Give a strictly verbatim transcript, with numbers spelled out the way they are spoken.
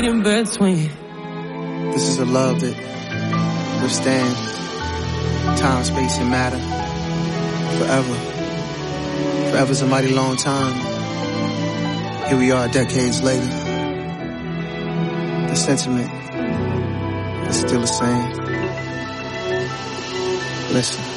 in between. This is a love that withstands time, space, and matter forever. Forever's a mighty long time. Here we are decades later. The sentiment is still the same. Listen.